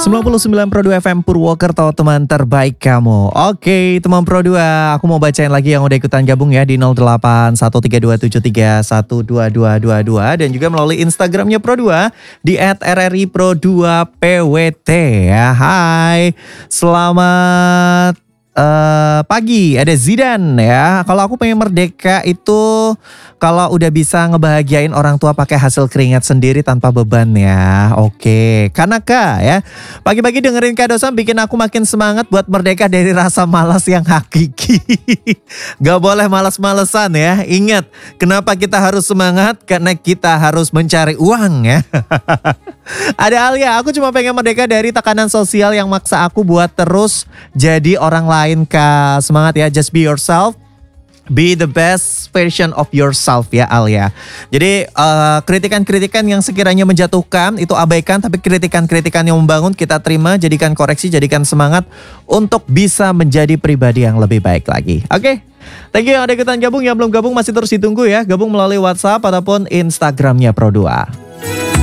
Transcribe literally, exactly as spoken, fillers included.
sembilan puluh sembilan Pro dua F M Purwokerto, teman terbaik kamu. Oke, teman Pro dua, aku mau bacain lagi yang udah ikutan gabung ya di nol delapan satu tiga dua tujuh tiga satu dua dua dua dua dan juga melalui Instagramnya Pro dua di et r r i pro dua p w t ya. Hai, selamat Uh, pagi, ada Zidan ya. Kalau aku pengen merdeka itu kalau udah bisa ngebahagiain orang tua pakai hasil keringat sendiri tanpa beban ya. Oke, Kanaka ya. Pagi-pagi dengerin Kak Dosan bikin aku makin semangat buat merdeka dari rasa malas yang hakiki. Gak boleh malas-malesan ya. Ingat, kenapa kita harus semangat? Karena kita harus mencari uang ya. Ada Alia, aku cuma pengen merdeka dari tekanan sosial yang maksa aku buat terus jadi orang lain. Kak, semangat ya, just be yourself. Be the best version of yourself ya Alia. Jadi uh, kritikan-kritikan yang sekiranya menjatuhkan itu abaikan, tapi kritikan-kritikan yang membangun kita terima, jadikan koreksi, jadikan semangat untuk bisa menjadi pribadi yang lebih baik lagi. Oke, okay? Thank you yang ada ikutan gabung, yang belum gabung masih terus ditunggu ya. Gabung melalui WhatsApp ataupun Instagramnya Pro dua.